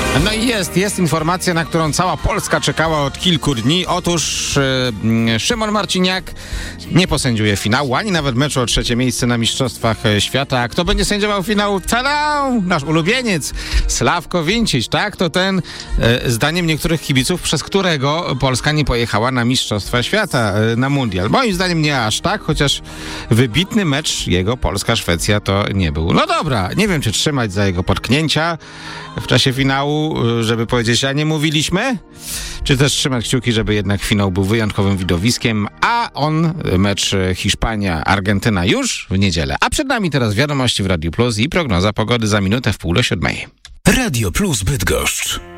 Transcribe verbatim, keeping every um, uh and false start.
No i jest, jest informacja, na którą cała Polska czekała od kilku dni. Otóż yy, Szymon Marciniak nie posędziuje finału, ani nawet meczu o trzecie miejsce na Mistrzostwach Świata. A kto będzie sędziował finału? Tada! Nasz ulubieniec, Sławko Wincić, tak? To ten, yy, zdaniem niektórych kibiców, przez którego Polska nie pojechała na Mistrzostwa Świata, yy, na mundial. Moim zdaniem nie aż tak, chociaż wybitny mecz jego Polska-Szwecja to nie był. No dobra, nie wiem, czy trzymać za jego potknięcia w czasie finału, żeby powiedzieć, a nie mówiliśmy? Czy też trzymać kciuki, żeby jednak finał był wyjątkowym widowiskiem, a on, mecz Hiszpania-Argentyna już w niedzielę. A przed nami teraz wiadomości w Radiu Plus i prognoza pogody za minutę w pół do siódmej. Radio Plus Bydgoszcz.